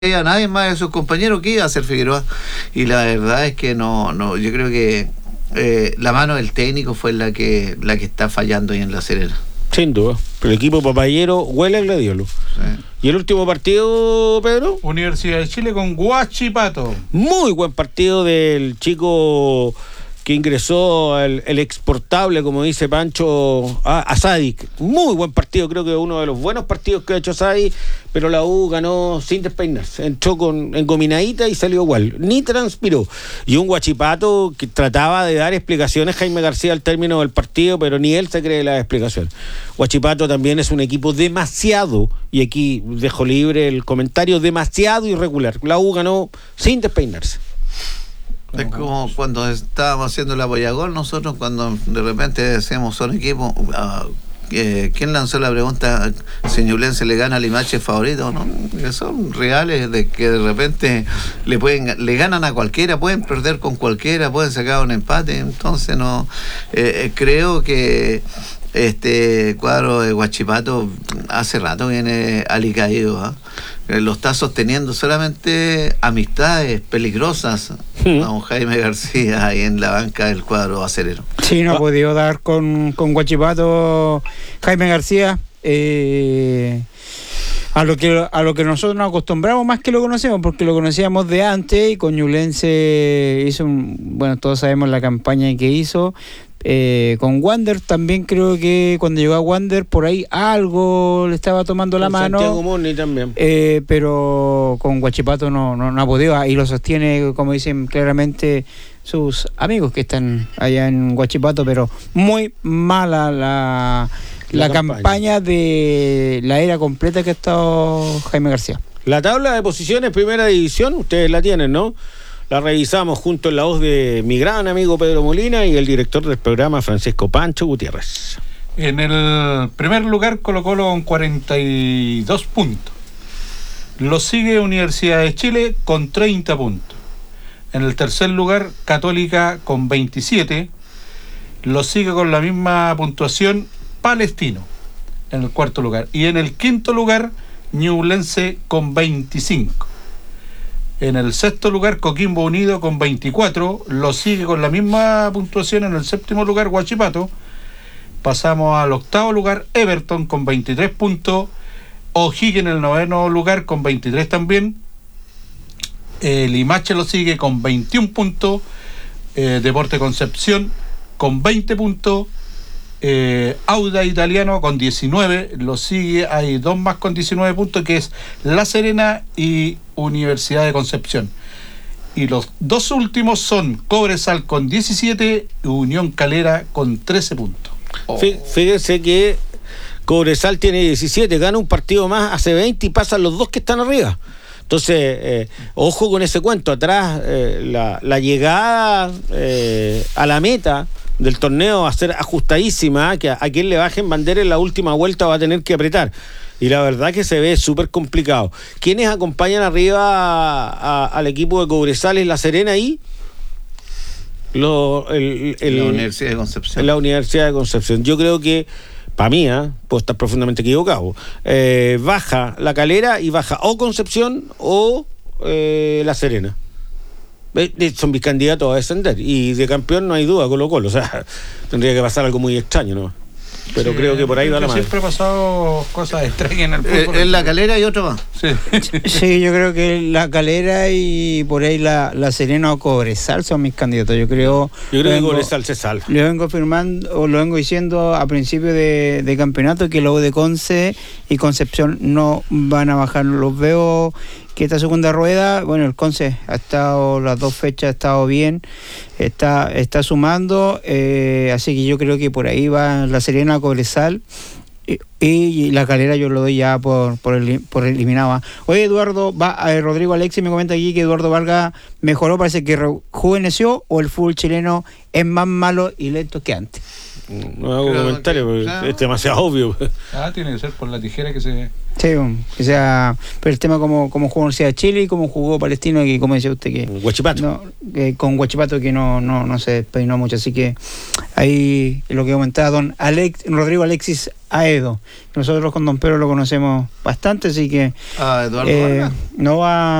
a nadie más de sus compañeros que iba a hacer Figueroa, y la verdad es que no, yo creo que la mano del técnico fue la que está fallando ahí en La Serena. Sin duda, pero el equipo papayero huele a gladiolo. Sí. ¿Y el último partido, Pedro? Universidad de Chile con Huachipato. Muy buen partido del chico que ingresó el exportable, como dice Pancho, a Sadik. Muy buen partido, creo que uno de los buenos partidos que ha hecho Sadik, pero la U ganó sin despeinarse. Entró engominadita y salió igual, ni transpiró. Y un Huachipato que trataba de dar explicaciones, Jaime García, al término del partido, pero ni él se cree la explicación. Huachipato también es un equipo demasiado, y aquí dejo libre el comentario, demasiado irregular. La U ganó sin despeinarse. Es como cuando estábamos haciendo la Boyagol, nosotros cuando de repente decíamos son equipos, ¿quién lanzó la pregunta si Ñublense le gana a Limache favorito? ¿No? Que son reales, de que de repente le ganan a cualquiera, pueden perder con cualquiera, pueden sacar un empate. Entonces no creo que este cuadro de Huachipato hace rato viene alicaído, ¿eh? Lo está sosteniendo solamente amistades peligrosas a don Jaime García ahí en la banca del cuadro acerero. Sí, no ha podido dar con Huachipato Jaime García, a lo que nosotros nos acostumbramos más que lo conocemos, porque lo conocíamos de antes, y con Ñublense hizo bueno, todos sabemos la campaña que hizo. Con Wander también creo que cuando llegó a Wander por ahí algo le estaba tomando la mano. Santiago Moni también. Pero con Huachipato no ha podido, y lo sostiene, como dicen claramente sus amigos que están allá en Huachipato, pero muy mala la campaña de la era completa que ha estado Jaime García. La tabla de posiciones, primera división, ustedes la tienen, ¿no? La revisamos junto en la voz de mi gran amigo Pedro Molina y el director del programa, Francisco Pancho Gutiérrez. En el primer lugar, Colo-Colo con 42 puntos. Lo sigue Universidad de Chile con 30 puntos. En el tercer lugar, Católica con 27. Lo sigue con la misma puntuación Palestino en el cuarto lugar. Y en el quinto lugar, Ñublense con 25. En el sexto lugar, Coquimbo Unido con 24. Lo sigue con la misma puntuación en el séptimo lugar, Huachipato. Pasamos al octavo lugar, Everton con 23 puntos. O'Higgins en el noveno lugar con 23 también. Limache lo sigue con 21 puntos. Deporte Concepción con 20 puntos. Auda Italiano con 19. Lo sigue, hay dos más con 19 puntos, que es La Serena y Universidad de Concepción. Y los dos últimos son Cobresal con 17 y Unión Calera con 13 puntos. Fíjense que Cobresal tiene 17, gana un partido más, hace 20 y pasan los dos que están arriba. Entonces, ojo con ese cuento. Atrás, la llegada a la meta del torneo va a ser ajustadísima, que a quien le bajen bandera en la última vuelta va a tener que apretar. Y la verdad que se ve súper complicado. ¿Quiénes acompañan arriba al equipo de Cobresal en La Serena ahí? La Universidad de Concepción. La Universidad de Concepción. Yo creo que, para mí, puedo estar profundamente equivocado, baja La Calera y baja o Concepción o La Serena. Son mis candidatos a descender, y de campeón no hay duda, Colo-Colo. O sea, tendría que pasar algo muy extraño, ¿no? Pero sí, creo que por ahí va la mano. Siempre ha pasado cosas extrañas en el fútbol. En La Calera y otro más. Sí. Sí, yo creo que La Calera y por ahí la Serena o Cobresal son mis candidatos. Yo creo que Cobresal se salva. Lo vengo afirmando, o lo vengo diciendo a principio de campeonato, que luego de Conce y Concepción no van a bajar. Los veo que esta segunda rueda, bueno, el Conce ha estado, las dos fechas ha estado bien, está sumando, así que yo creo que por ahí va La Serena, Cobresal, y La Calera yo lo doy ya por eliminado. Oye, Rodrigo Alexis me comenta aquí que Eduardo Vargas mejoró, parece que rejuveneció, o el fútbol chileno es más malo y lento que antes. No hago Creo comentario que, porque claro. es demasiado obvio. Tiene que ser por la tijera que se... Sí, que sea, pero el tema como jugó Universidad de Chile y como jugó Palestino, que como decía usted que Huachipato. no, que con Huachipato que no se despeinó mucho, así que ahí lo que comentaba don Rodrigo Alexis Aedo. Nosotros con don Pedro lo conocemos bastante, así que Eduardo Vargas. no va